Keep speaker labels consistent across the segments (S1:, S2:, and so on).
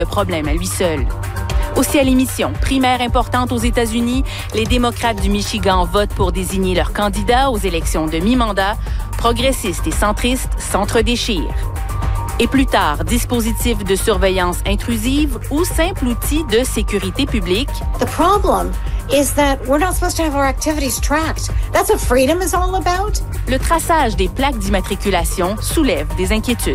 S1: le problème à lui seul. Aussi à l'émission, primaire importante aux États-Unis, les démocrates du Michigan votent pour désigner leur candidat aux élections de mi-mandat. Progressistes et centristes s'entre-déchirent. Et plus tard, dispositif de surveillance intrusive ou simple outil de sécurité publique.
S2: The problem is that we're not supposed to have our activities tracked. That's what freedom is all about.
S1: Le traçage des plaques d'immatriculation soulève des inquiétudes.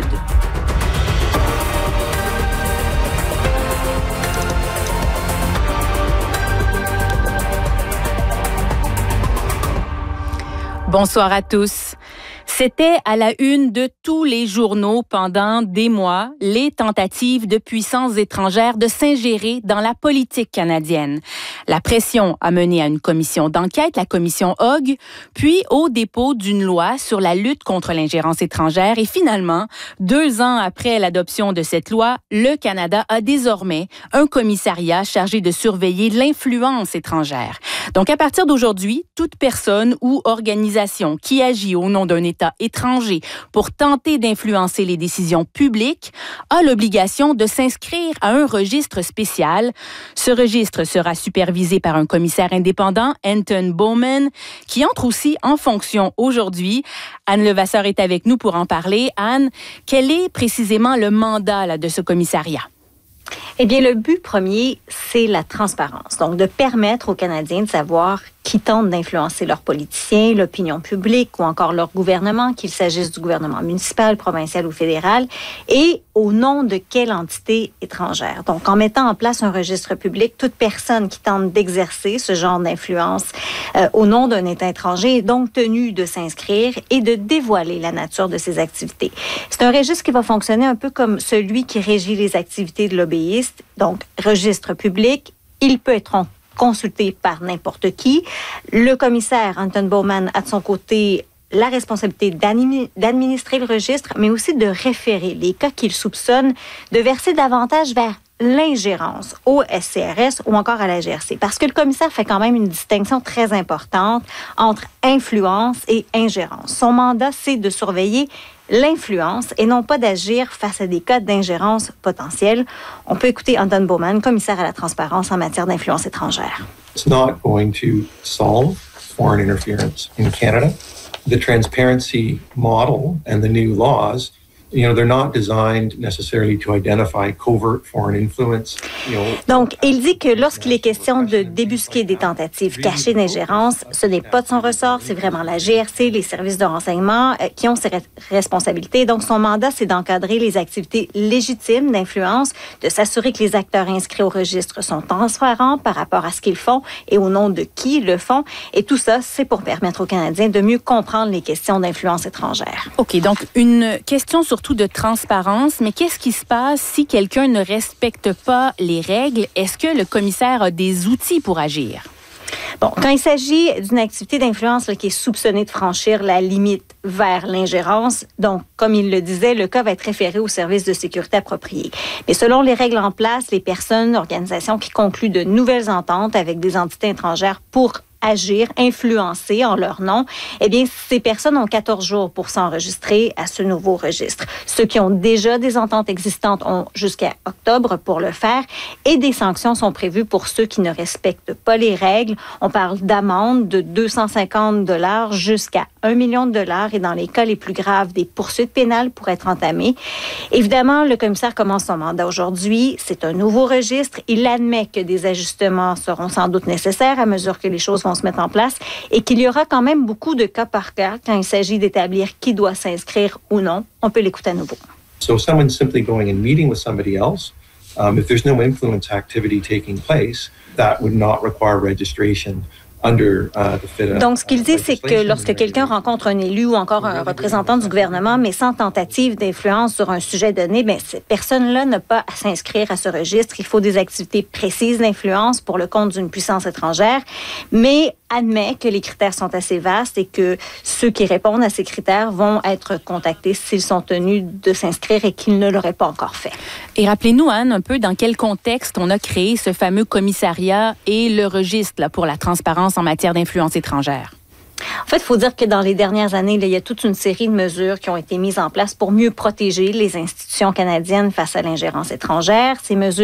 S1: Bonsoir à tous. C'était à la une de tous les journaux pendant des mois, les tentatives de puissances étrangères de s'ingérer dans la politique canadienne. La pression a mené à une commission d'enquête, la commission Hogg, puis au dépôt d'une loi sur la lutte contre l'ingérence étrangère. Et finalement, 2 ans après l'adoption de cette loi, le Canada a désormais un commissariat chargé de surveiller l'influence étrangère. Donc, à partir d'aujourd'hui, toute personne ou organisation qui agit au nom d'un État étranger pour tenter d'influencer les décisions publiques a l'obligation de s'inscrire à un registre spécial. Ce registre sera supervisé par un commissaire indépendant, Anton Bowman, qui entre aussi en fonction aujourd'hui. Anne Levasseur est avec nous pour en parler. Anne, quel est précisément le mandat de ce commissariat?
S3: Eh bien, le but premier, c'est la transparence. Donc, de permettre aux Canadiens de savoir qui tentent d'influencer leurs politiciens, l'opinion publique ou encore leur gouvernement, qu'il s'agisse du gouvernement municipal, provincial ou fédéral, et au nom de quelle entité étrangère. Donc, en mettant en place un registre public, toute personne qui tente d'exercer ce genre d'influence au nom d'un État étranger est donc tenue de s'inscrire et de dévoiler la nature de ses activités. C'est un registre qui va fonctionner un peu comme celui qui régit les activités de lobbyistes. Donc, registre public, il peut être consulté par n'importe qui. Le commissaire Anton Bowman a de son côté la responsabilité d'administrer le registre, mais aussi de référer les cas qu'il soupçonne de verser davantage vers l'ingérence au SCRS ou encore à la GRC. Parce que le commissaire fait quand même une distinction très importante entre influence et ingérence. Son mandat, c'est de surveiller l'influence et non pas d'agir face à des cas d'ingérence potentielle. On peut écouter Anton Bowman, commissaire à la transparence en matière d'influence étrangère.
S4: It's not going to solve foreign interference in Canada. The transparency model and the new laws, they're not designed necessarily to identify covert foreign influence.
S3: Donc, il dit que lorsqu'il est question de débusquer des tentatives cachées d'ingérence, ce n'est pas de son ressort, c'est vraiment la GRC, les services de renseignement qui ont ces responsabilités. Donc, son mandat, c'est d'encadrer les activités légitimes d'influence, de s'assurer que les acteurs inscrits au registre sont transparents par rapport à ce qu'ils font et au nom de qui ils le font. Et tout ça, c'est pour permettre aux Canadiens de mieux comprendre les questions d'influence étrangère.
S1: OK, donc une question surtout de transparence, mais qu'est-ce qui se passe si quelqu'un ne respecte pas les règles? Est-ce que le commissaire a des outils pour agir?
S3: Bon, quand il s'agit d'une activité d'influence qui est soupçonnée de franchir la limite vers l'ingérence, donc, comme il le disait, le cas va être référé au service de sécurité approprié. Mais selon les règles en place, les personnes, organisations qui concluent de nouvelles ententes avec des entités étrangères pour agir, influencer en leur nom, eh bien, ces personnes ont 14 jours pour s'enregistrer à ce nouveau registre. Ceux qui ont déjà des ententes existantes ont jusqu'à octobre pour le faire et des sanctions sont prévues pour ceux qui ne respectent pas les règles. On parle d'amendes de 250 $ jusqu'à 1 million de $ et dans les cas les plus graves, des poursuites pénales pourraient être entamées. Évidemment, le commissaire commence son mandat aujourd'hui. C'est un nouveau registre. Il admet que des ajustements seront sans doute nécessaires à mesure que les choses vont se mettre en place et qu'il y aura quand même beaucoup de cas par cas quand il s'agit d'établir qui doit s'inscrire ou non. On peut l'écouter à nouveau.
S4: So someone simply going and meeting with somebody else, if there's no influence activity taking place, that would not require registration.
S3: Donc, ce qu'il dit, c'est que lorsque quelqu'un rencontre un élu ou encore un représentant du gouvernement, mais sans tentative d'influence sur un sujet donné, bien, cette personne-là n'a pas à s'inscrire à ce registre. Il faut des activités précises d'influence pour le compte d'une puissance étrangère, mais admet que les critères sont assez vastes et que ceux qui répondent à ces critères vont être contactés s'ils sont tenus de s'inscrire et qu'ils ne l'auraient pas encore fait.
S1: Et rappelez-nous, Anne, un peu dans quel contexte on a créé ce fameux commissariat et le registre pour la transparence en matière d'influence étrangère.
S3: En fait, il faut dire que dans les dernières années, il y a toute une série de mesures qui ont été mises en place pour mieux protéger les institutions canadiennes face à l'ingérence étrangère. Ces mesures